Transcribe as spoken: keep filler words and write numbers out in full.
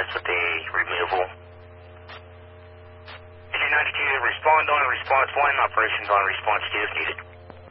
assist with the removal. Engine ninety-two, respond on response one, operations on response two if needed.